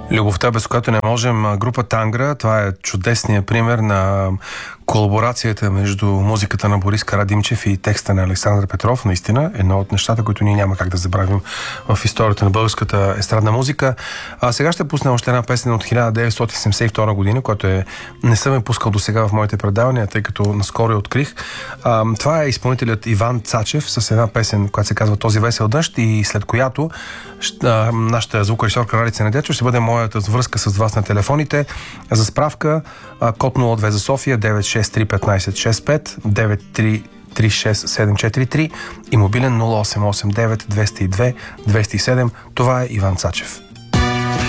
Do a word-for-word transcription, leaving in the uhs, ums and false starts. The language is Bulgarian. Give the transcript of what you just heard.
Любовта, без която не можем. Група Тангра, това е чудесният пример на колаборацията между музиката на Борис Карадимчев и текста на Александър Петров. Наистина, едно от нещата, които ние няма как да забравим в историята на българската естрадна музика. А сега ще пусна още една песен от хиляда деветстотин седемдесет и втора година, която е, не съм я пускал до сега в моите предавания, тъй като наскоро я открих. А, това е изпълнителят Иван Цачев с една песен, която се казва "Този весел дъжд", и след която а, нашата звукорежисьорка Ралица Недечо ще бъде моята връзка с вас на телефоните. За справка, а, код нула две за София, девет шест три петнайсет шестдесет и пет, девет три три шест седем четири три и мобилен нула осем осем девет двеста и две двеста и седем. Това е Иван Цачев.